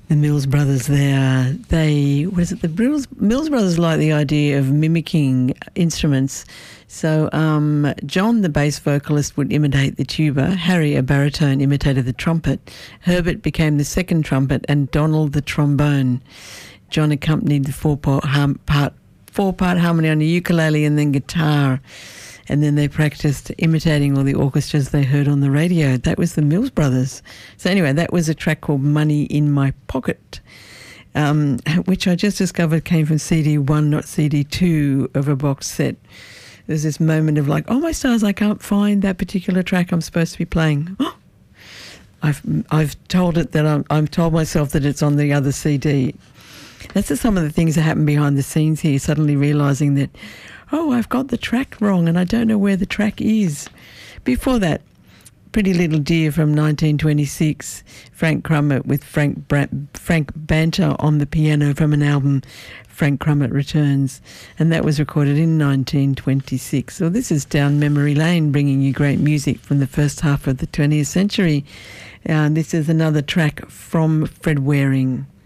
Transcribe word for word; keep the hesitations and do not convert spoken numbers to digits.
The Mills Brothers there, they, what is it, the Mills, Mills Brothers like the idea of mimicking instruments. So um, John, the bass vocalist, would imitate the tuba, Harry, a baritone, imitated the trumpet, Herbert became the second trumpet, and Donald the trombone. John accompanied the four-part, hum, part, four-part harmony on the ukulele and then guitar. And then they practiced imitating all the orchestras they heard on the radio. That was the Mills Brothers. So anyway, that was a track called Money in My Pocket, um, which I just discovered came from C D one, not C D two of a box set. There's this moment of like, oh my stars, I can't find that particular track I'm supposed to be playing. Oh, I've I've told it that I'm I've told myself that it's on the other C D. That's just some of the things that happen behind the scenes here, suddenly realising that, oh, I've got the track wrong and I don't know where the track is. Before that, Pretty Little Dear from nineteen twenty-six, Frank Crummet with Frank Bra- Frank Banter on the piano from an album, Frank Crummet Returns, and that was recorded in nineteen twenty-six. So this is Down Memory Lane, bringing you great music from the first half of the twentieth century. Uh, this is another track from Fred Waring.